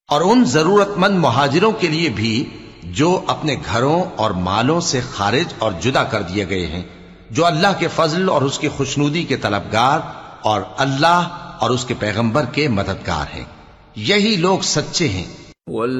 और उन जरूरतमंद मुहाजिरों के लिए भी जो अपने घरों और मालों से खारिज और जुदा कर दिए गए हैं, जो अल्लाह के फजल और उसकी खुशनूदी के तलबगार और अल्लाह और उसके पैगंबर के मददगार हैं। यही लोग सच्चे हैं।